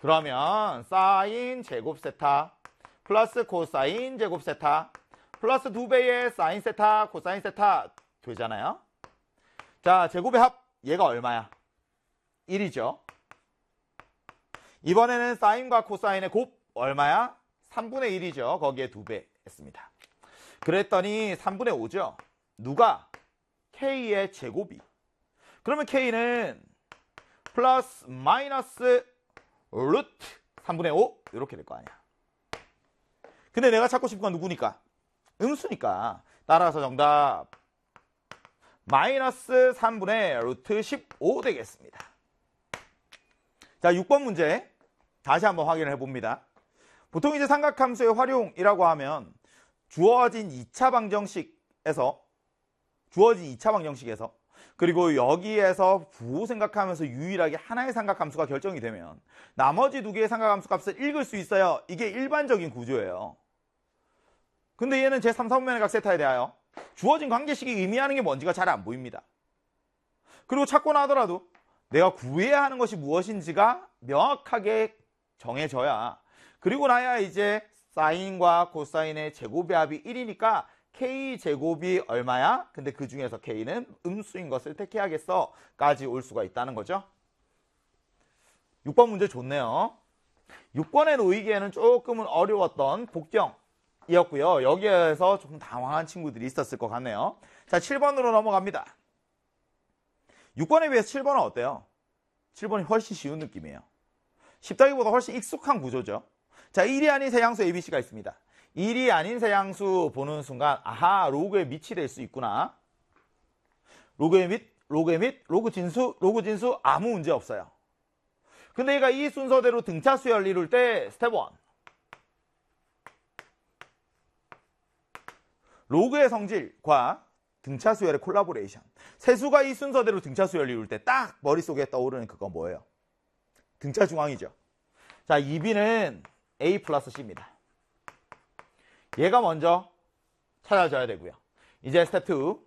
그러면 사인 제곱 세타 플러스 코사인 제곱 세타 플러스 2배의 사인 세타 코사인 세타 되잖아요. 자, 제곱의 합 얘가 얼마야? 1이죠. 이번에는 사인과 코사인의 곱 얼마야? 3분의 1이죠. 거기에 2배 했습니다. 그랬더니 3분의 5죠. 누가? K의 제곱이. 그러면 K는 플러스 마이너스 루트 3분의 5 이렇게 될 거 아니야. 근데 내가 찾고 싶은 건 누구니까? 음수니까. 따라서 정답 마이너스 3분의 루트 15 되겠습니다. 자, 6번 문제 다시 한번 확인을 해봅니다. 보통 이제 삼각함수의 활용이라고 하면 주어진 2차 방정식에서 그리고 여기에서 부호 생각하면서 유일하게 하나의 삼각함수가 결정이 되면 나머지 두 개의 삼각함수 값을 읽을 수 있어요. 이게 일반적인 구조예요. 근데 얘는 제3, 4분면의 각 세타에 대하여 주어진 관계식이 의미하는 게 뭔지가 잘 안 보입니다. 그리고 찾거나 하더라도 내가 구해야 하는 것이 무엇인지가 명확하게 정해져야, 그리고 나야 이제 사인과 코사인의 제곱의 합이 1이니까 K제곱이 얼마야? 근데 그 중에서 K는 음수인 것을 택해야겠어 까지 올 수가 있다는 거죠. 6번 문제 좋네요. 6번에 놓이기에는 조금은 어려웠던 복경이었고요. 여기에서 조금 당황한 친구들이 있었을 것 같네요. 자, 7번으로 넘어갑니다. 6번에 비해서 7번은 어때요? 7번이 훨씬 쉬운 느낌이에요. 쉽다기보다 훨씬 익숙한 구조죠. 자, 1이 아닌 세 양수 ABC가 있습니다. 1이 아닌 세 양수 보는 순간 아하, 로그의 밑이 될 수 있구나. 로그의 밑, 로그 진수 아무 문제 없어요. 근데 얘가 이 순서대로 등차 수열 이룰 때 스텝 1 로그의 성질과 등차 수열의 콜라보레이션. 세수가 이 순서대로 등차 수열 이룰 때 딱 머릿속에 떠오르는 그건 뭐예요? 등차 중앙이죠. 자, 2B는 A 플러스 C입니다. 얘가 먼저 찾아줘야 되고요. 이제 스텝 2.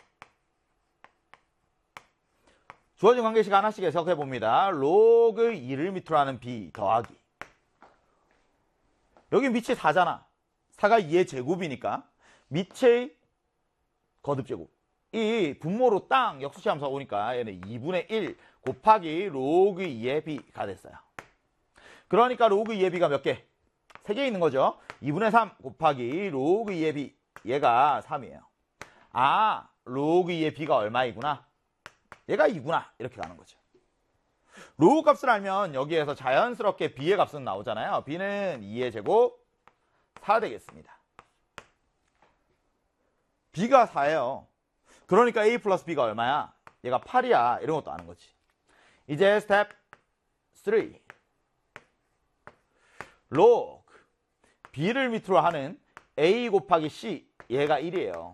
주어진 관계식 하나씩 해석해 봅니다. 로그 2를 밑으로 하는 B 더하기. 여기 밑이 4잖아. 4가 2의 제곱이니까 밑의 거듭제곱. 이 분모로 땅 역수치함수가 오니까 얘는 2분의 1 곱하기 로그 2의 B가 됐어요. 그러니까 로그 2의 B가 몇 개? 3개 있는 거죠. 2분의 3 곱하기 로그 2의 B. 얘가 3이에요. 아, 로그 2의 B가 얼마이구나? 얘가 2구나. 이렇게 가는 거죠. 로그 값을 알면 여기에서 자연스럽게 B의 값은 나오잖아요. B는 2의 제곱 4 되겠습니다. B가 4예요. 그러니까 A 플러스 B가 얼마야? 얘가 8이야. 이런 것도 아는 거지. 이제 스텝 3. 로그 B를 밑으로 하는 A 곱하기 C. 얘가 1이에요.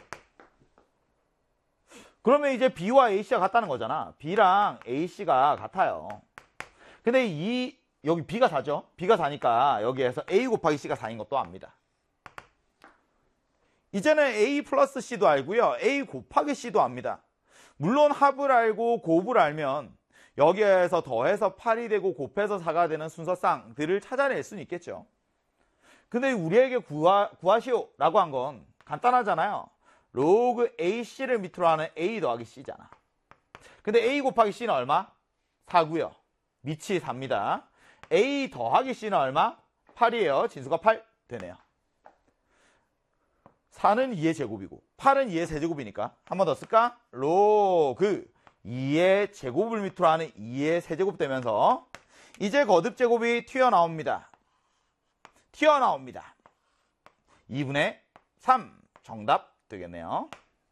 그러면 이제 B와 AC가 같다는 거잖아. B랑 AC가 같아요. 근데 여기 B가 4죠? B가 4니까 여기에서 A 곱하기 C가 4인 것도 압니다. 이제는 A 플러스 C도 알고요. A 곱하기 C도 압니다. 물론 합을 알고 곱을 알면 여기에서 더해서 8이 되고 곱해서 4가 되는 순서쌍들을 찾아낼 수는 있겠죠. 근데 우리에게 구하시오라고 한 건 간단하잖아요. 로그 AC를 밑으로 하는 A 더하기 C잖아. 근데 A 곱하기 C는 얼마? 4고요. 밑이 4입니다. A 더하기 C는 얼마? 8이에요. 진수가 8 되네요. 4는 2의 제곱이고 8은 2의 세제곱이니까 한 번 더 쓸까? 로그 2의 제곱을 밑으로 하는 2의 세제곱 되면서 이제 거듭제곱이 튀어나옵니다. 2분의 3 정답 되겠네요.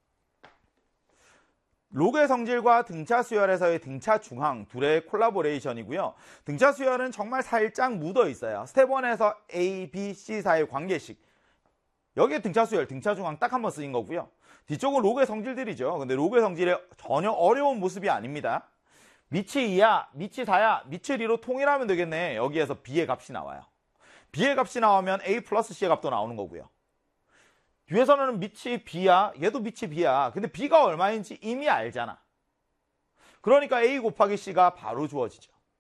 로그의 성질과 등차 수열에서의 등차 중앙 둘의 콜라보레이션이고요. 등차 수열은 정말 살짝 묻어 있어요. 스텝 1에서 A, B, C 사이의 관계식. 여기에 등차 수열, 등차 중앙 딱 한 번 쓰인 거고요. 뒤쪽은 로그의 성질들이죠. 근데 로그의 성질이 전혀 어려운 모습이 아닙니다. 밑이 2야, 밑이 4야, 밑이 2로 통일하면 되겠네. 여기에서 B의 값이 나와요. B의 값이 나오면 A 플러스 C의 값도 나오는 거고요. 뒤에서는 밑이 B야, 얘도 밑이 B야. 근데 B가 얼마인지 이미 알잖아. 그러니까 A 곱하기 C가 바로 주어지죠.